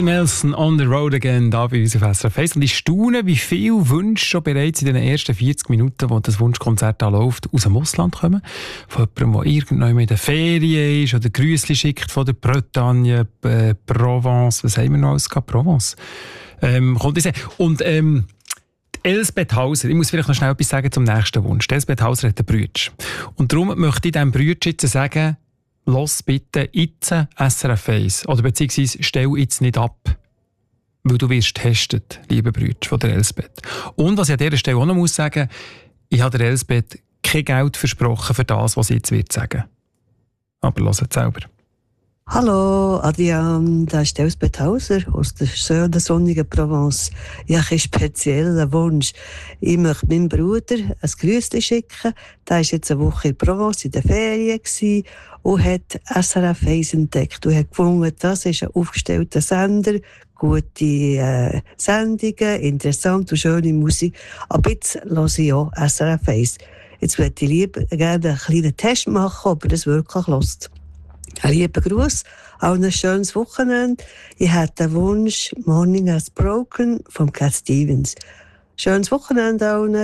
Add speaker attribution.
Speaker 1: Melson on the road again, da bei uns auf SRF 1. Und ich staune, wie viele Wünsche schon bereits in den ersten 40 Minuten, wo das Wunschkonzert da läuft, aus dem Ausland kommen. Von jemandem, der irgendwann in der Ferien ist oder Grüßli schickt von der Bretagne, Provence, was haben wir noch alles gehabt? Provence. Und Elsbeth Hauser, ich muss vielleicht noch schnell etwas sagen zum nächsten Wunsch. Elsbeth Hauser hat einen Brütsch. Und darum möchte ich diesem Brütsch jetzt sagen, lass bitte jetzt SRF 1. Oder beziehungsweise stell jetzt nicht ab. Weil du wirst getestet, liebe Brütsch, von der Elsbeth. Und was ich an dieser Stelle auch noch muss sagen, ich habe der Elsbeth kein Geld versprochen für das, was sie jetzt wird sagen. Aber hört es selber.
Speaker 2: Hallo Adrian, das ist Elsbeth Hauser aus der schönen sonnigen Provence. Ich habe einen speziellen Wunsch. Ich möchte meinem Bruder ein Grüßchen schicken. Der war jetzt eine Woche in Provence in der Ferien und hat SRF 1 entdeckt und hat gefunden, das ist ein aufgestellter Sender, gute Sendungen, interessante und schöne Musik. Aber jetzt höre ich auch SRF 1. Jetzt würde ich lieber gerne einen kleinen Test machen, ob er das wirklich hört. Ein lieber Gruß, auch ein schönes Wochenende. Ich hätte den Wunsch Morning Has Broken von Cat Stevens. Schönes Wochenende allen.